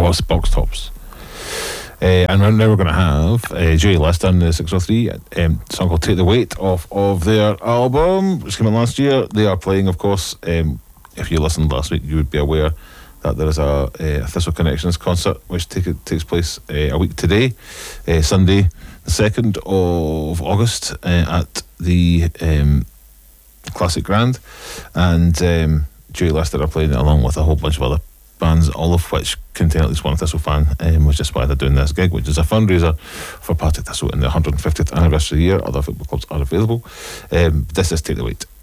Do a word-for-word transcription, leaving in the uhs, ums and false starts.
was Box Tops. Uh, and now we're going to have uh, Julie List and the six oh three, um, song called Take the Weight off of their album, which came out last year. They are playing, of course, um, if you listened last week, you would be aware that there is a, a Thistle Connections concert which take, takes place uh, a week today, uh, Sunday, the second of August, uh, at the um, Classic Grand. And um, Julie List are playing it along with a whole bunch of other bands, all of which contain at least one Thistle fan, um, which is why they're doing this gig, which is a fundraiser for Partick Thistle in the one hundred fiftieth anniversary year. Other football clubs are available. Um, this is Take the Weight.